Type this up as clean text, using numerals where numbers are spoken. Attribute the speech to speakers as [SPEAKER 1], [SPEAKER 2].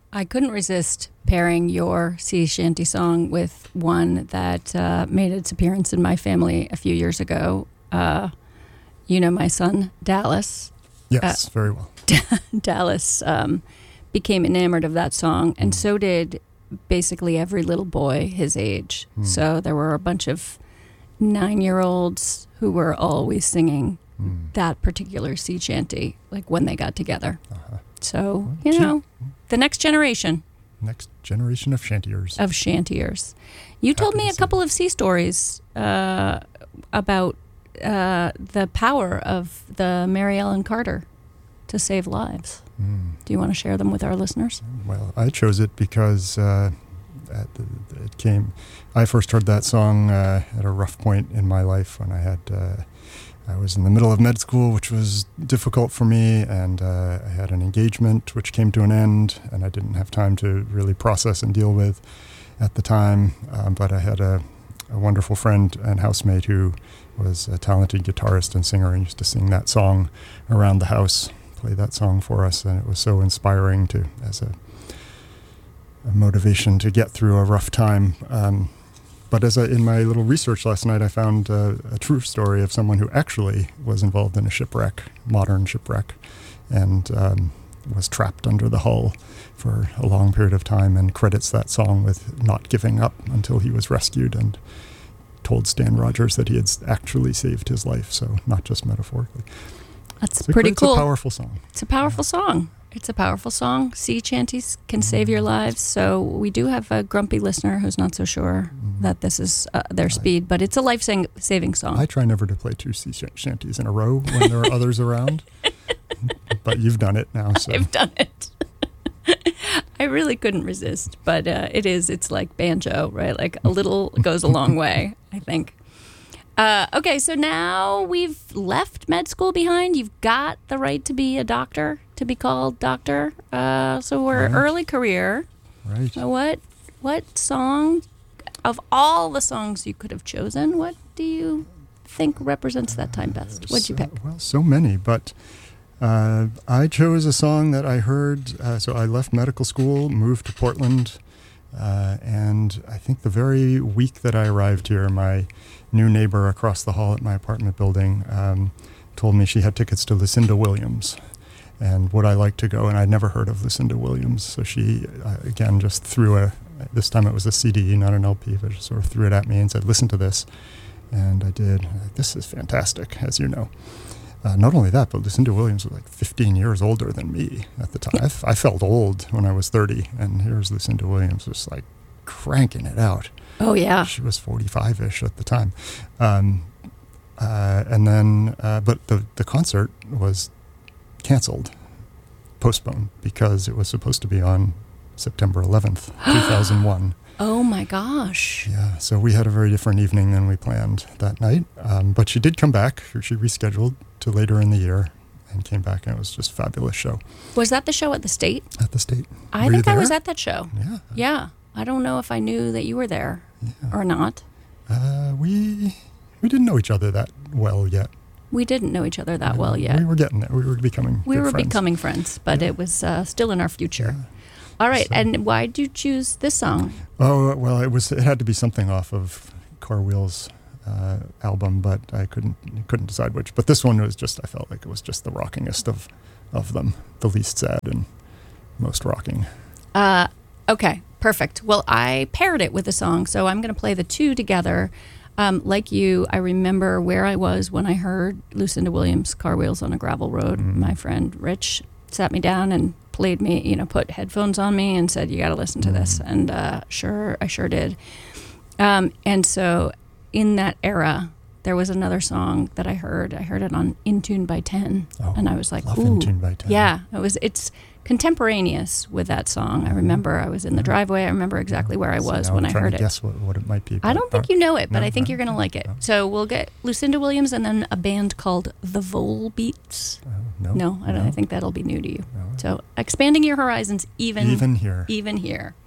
[SPEAKER 1] I couldn't resist pairing your sea shanty song with one that made its appearance in my family a few years ago. My son, Dallas.
[SPEAKER 2] Yes, very well.
[SPEAKER 1] Dallas became enamored of that song, and so did basically every little boy his age. So there were a bunch of 9-year-olds who were always singing that particular sea shanty, like when they got together. So, the next generation.
[SPEAKER 2] Next generation of shantyers.
[SPEAKER 1] You told me a couple of sea stories about the power of the Mary Ellen Carter to save lives. Do you want to share them with our listeners?
[SPEAKER 2] Well, I chose it because I first heard that song at a rough point in my life when I was in the middle of med school, which was difficult for me, and I had an engagement which came to an end, and I didn't have time to really process and deal with at the time. But I had a wonderful friend and housemate who was a talented guitarist and singer and used to sing that song around the house, play that song for us, and it was so inspiring as a motivation to get through a rough time. But in my little research last night, I found a true story of someone who actually was involved in a shipwreck, modern shipwreck, and was trapped under the hull for a long period of time, and credits that song with not giving up until he was rescued and told Stan Rogers that he had actually saved his life, so not just metaphorically.
[SPEAKER 1] That's pretty cool.
[SPEAKER 2] It's a powerful song.
[SPEAKER 1] It's a powerful song. It's a powerful song. Sea shanties can save your lives. So we do have a grumpy listener who's not so sure that this is their speed, but it's a life-saving song.
[SPEAKER 2] I try never to play two sea shanties in a row when there are others around, but you've done it now. So.
[SPEAKER 1] I've done it. I really couldn't resist, but it's like banjo, right? Like a little goes a long way, I think. Okay, so now we've left med school behind. You've got the right to be a doctor, to be called doctor. So we're early career.
[SPEAKER 2] Right.
[SPEAKER 1] So what song, of all the songs you could have chosen, what do you think represents that time best? What'd you pick?
[SPEAKER 2] Well, so many, but I chose a song that I heard. So I left medical school, moved to Portland, and I think the very week that I arrived here, my new neighbor across the hall at my apartment building told me she had tickets to Lucinda Williams and would I like to go, and I'd never heard of Lucinda Williams, so she again just threw this time it was a CD, not an LP, but just sort of threw it at me and said, listen to this, and I did. This is fantastic, as you know. Not only that, but Lucinda Williams was like 15 years older than me at the time. I felt old when I was 30, and here's Lucinda Williams just like cranking it out.
[SPEAKER 1] Oh, yeah.
[SPEAKER 2] She was 45-ish at the time. And then, but the concert was canceled, postponed, because it was supposed to be on September 11th, 2001.
[SPEAKER 1] Oh, my gosh.
[SPEAKER 2] Yeah, so we had a very different evening than we planned that night. But she did come back. She rescheduled to later in the year and came back, and it was just a fabulous show.
[SPEAKER 1] Was that the show at the State?
[SPEAKER 2] At the State.
[SPEAKER 1] I think I was at that show.
[SPEAKER 2] Yeah.
[SPEAKER 1] Yeah. I don't know if I knew that you were there or not.
[SPEAKER 2] We didn't know each other that well yet.
[SPEAKER 1] We didn't know each other that well yet.
[SPEAKER 2] We were getting there. We were becoming
[SPEAKER 1] friends, but it was still in our future. Yeah. All right, and why did you choose this song?
[SPEAKER 2] Oh, well, it had to be something off of Car Wheels' album, but I couldn't decide which. But this one was just, I felt like it was just the rockingest of them, the least sad and most rocking.
[SPEAKER 1] Okay, perfect. Well, I paired it with a song, so I'm going to play the two together. Like you, I remember where I was when I heard Lucinda Williams' Car Wheels on a Gravel Road. My friend Rich sat me down and played me, put headphones on me and said, you got to listen to this. And I sure did. And so in that era, there was another song that I heard. I heard it on In Tune by 10. Oh, and I was like, ooh.
[SPEAKER 2] In Tune by 10.
[SPEAKER 1] Yeah, it's contemporaneous with that song. I remember I was in the driveway. I remember exactly where I was when I heard it.
[SPEAKER 2] Guess what it might be.
[SPEAKER 1] I don't think you know it, but I think you're going to like it. So we'll get Lucinda Williams and then a band called the Volbeats.
[SPEAKER 2] No,
[SPEAKER 1] I think that'll be new to you. No. So expanding your horizons even here.